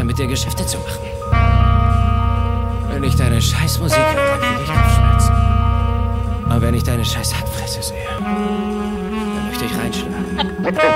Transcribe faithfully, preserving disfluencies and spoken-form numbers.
mit dir Geschäfte zu machen. Wenn ich deine Scheißmusik höre, dann krieg ich Kopfschmerzen. Und wenn ich deine scheiß Hackfresse sehe, dann möchte ich reinschlagen.